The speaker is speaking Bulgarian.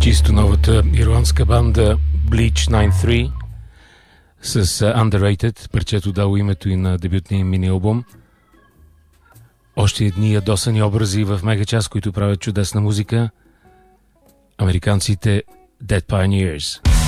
чисто новата ирландска банда Bleach 93 с Underrated, парчето дало името и на дебютния мини-албум. Още едни ядосани образи в мегачас, които правят чудесна музика. Американците Dead Pioneers.